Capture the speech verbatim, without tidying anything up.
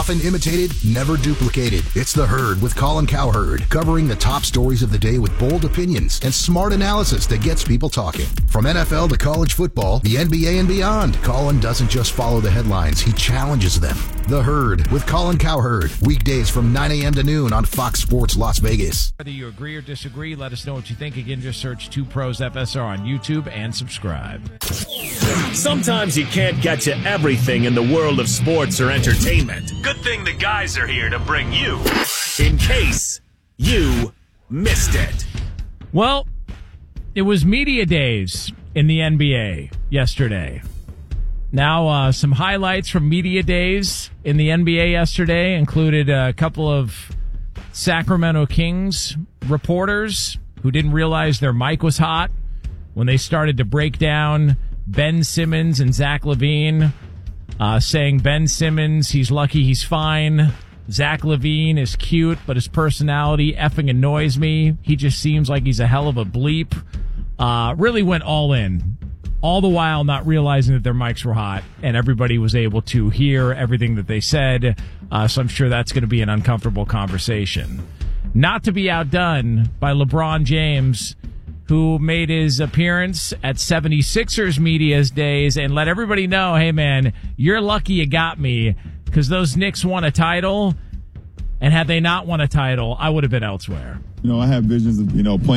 Often imitated, never duplicated. It's The Herd with Colin Cowherd, covering the top stories of the day with bold opinions and smart analysis that gets people talking. From N F L to college football, the N B A and beyond, Colin doesn't just follow the headlines, he challenges them. The Herd with Colin Cowherd, weekdays from nine a.m. to noon on Fox Sports Las Vegas. Whether you agree or disagree, let us know what you think. Again, just search Two Pros F S R on YouTube and subscribe. Sometimes you can't get to everything in the world of sports or entertainment. Good thing the guys are here to bring you, in case you missed it. Well, it was media days in the N B A yesterday. Now, uh, some highlights from media days in the N B A yesterday included a couple of Sacramento Kings reporters who didn't realize their mic was hot when they started to break down Ben Simmons and Zach LaVine, uh, saying Ben Simmons, he's lucky he's fine. Zach LaVine is cute, but his personality effing annoys me. He just seems like he's a hell of a bleep. Uh, really went all in. All the while not realizing that their mics were hot and everybody was able to hear everything that they said. Uh, so I'm sure that's going to be an uncomfortable conversation. Not to be outdone by LeBron James, who made his appearance at seventy-sixers Media's Days and let everybody know, hey, man, you're lucky you got me because those Knicks won a title. And had they not won a title, I would have been elsewhere. You know, I have visions of, you know, playing.